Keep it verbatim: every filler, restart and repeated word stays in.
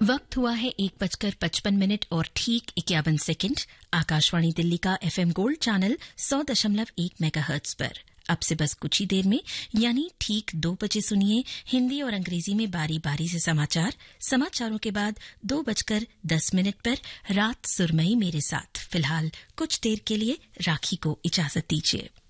वक्त हुआ है एक बजकर पचपन मिनट और ठीक इक्यावन सेकंड। आकाशवाणी दिल्ली का एफएम गोल्ड चैनल सौ दशमलव एक मेगाहर्ट्ज पर अब से बस कुछ ही देर में यानी ठीक दो बजे सुनिए हिंदी और अंग्रेजी में बारी बारी से समाचार। समाचारों के बाद दो बजकर दस मिनट पर रात सुरमई मेरे साथ। फिलहाल कुछ देर के लिए राखी को इजाजत दीजिए।